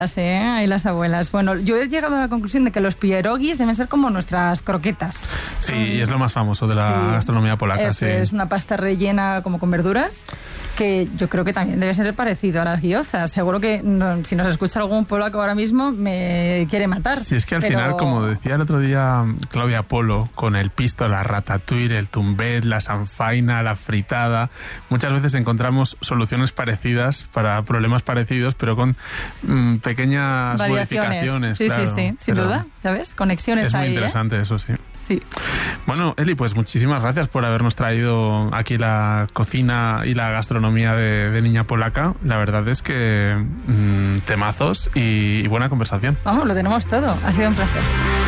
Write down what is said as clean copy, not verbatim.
Y las abuelas. Bueno, yo he llegado a la conclusión de que los pierogis deben ser como nuestras croquetas. Sí, y es lo más famoso de la gastronomía polaca. Es una pasta rellena como con verduras, que yo creo que también debe ser parecido a las gyozas. Seguro que si nos escucha algún polaco ahora mismo me quiere matar. Sí, es que al final, como decía el otro día Claudia Polo, con el pisto, la ratatouille, el tumbet, la sanfaina, la fritada, muchas veces encontramos soluciones parecidas para problemas parecidos, pero con pequeñas modificaciones. Sí, claro, sí, sin duda, ¿sabes? Conexiones es ahí. Es muy interesante eso, sí. Sí. Bueno, Eli, pues muchísimas gracias por habernos traído aquí la cocina y la gastronomía de Niña Polaca. La verdad es que temazos y buena conversación. Vamos, lo tenemos todo. Ha sido un placer.